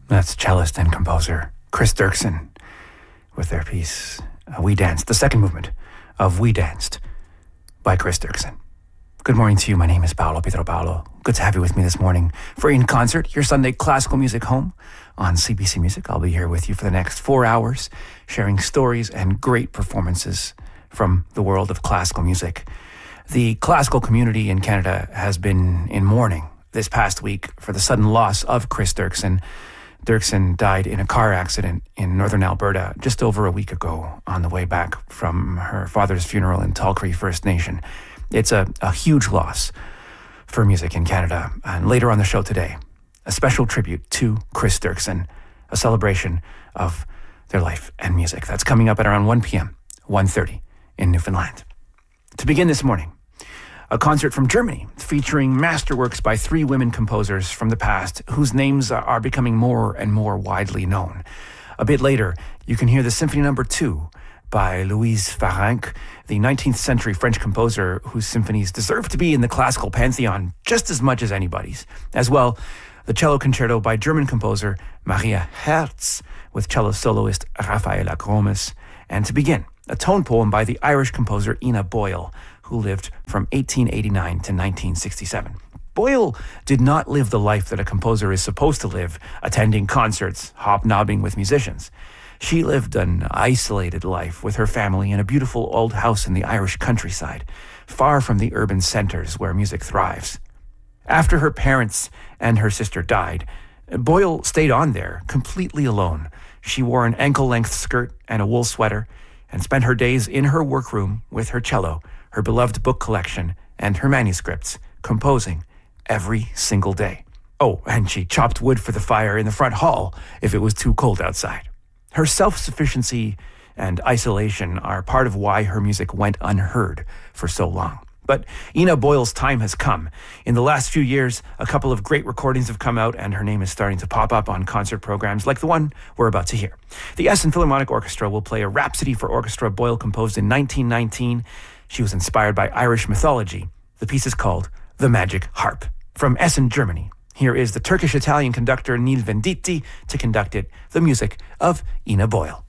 That's cellist and composer Chris Dirksen with their piece, We Danced, the second movement of We Danced by Chris Dirksen. Good morning to you. My name is Paolo Pietro Paolo. Good to have you with me this morning for In Concert, your Sunday classical music home on CBC Music. I'll be here with you for the next 4 hours, sharing stories and great performances from the world of classical music. The classical community in Canada has been in mourning this past week for the sudden loss of Chris Dirksen. Dirksen died in a car accident in northern Alberta just over a week ago on the way back from her father's funeral in Tall Cree First Nation. It's a huge loss for music in Canada. And later on the show today, a special tribute to Chris Dirksen, a celebration of their life and music. That's coming up at around 1 p.m., 1:30 in Newfoundland. To begin this morning, a concert from Germany featuring masterworks by 3 women composers from the past whose names are becoming more and more widely known. A bit later, you can hear the Symphony No. 2 by Louise Farinck, the 19th century French composer whose symphonies deserve to be in the classical pantheon just as much as anybody's. As well, the cello concerto by German composer Maria Herz with cello soloist Rafaela Gromes. And to begin, a tone poem by the Irish composer Ina Boyle, who lived from 1889 to 1967. Boyle did not live the life that a composer is supposed to live, attending concerts, hobnobbing with musicians. She lived an isolated life with her family in a beautiful old house in the Irish countryside, far from the urban centers where music thrives. After her parents and her sister died, Boyle stayed on there completely alone. She wore an ankle-length skirt and a wool sweater and spent her days in her workroom with her cello, her beloved book collection, and her manuscripts, composing every single day. Oh, and she chopped wood for the fire in the front hall if it was too cold outside. Her self-sufficiency and isolation are part of why her music went unheard for so long. But Ina Boyle's time has come. In the last few years, a couple of great recordings have come out, and her name is starting to pop up on concert programs like the one we're about to hear. The Essen Philharmonic Orchestra will play a Rhapsody for Orchestra Boyle composed in 1919. She was inspired by Irish mythology. The piece is called The Magic Harp. From Essen, Germany, here is the Turkish-Italian conductor Nil Venditti to conduct it, the music of Ina Boyle.